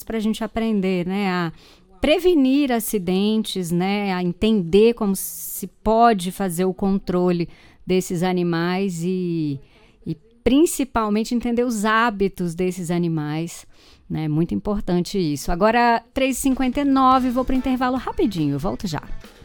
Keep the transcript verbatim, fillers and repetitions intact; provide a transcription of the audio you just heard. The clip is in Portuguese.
para a gente aprender, né, a prevenir acidentes, né, a entender como se pode fazer o controle desses animais e, e principalmente entender os hábitos desses animais, né, muito importante isso. Agora, três e cinquenta e nove, vou para o intervalo rapidinho, volto já.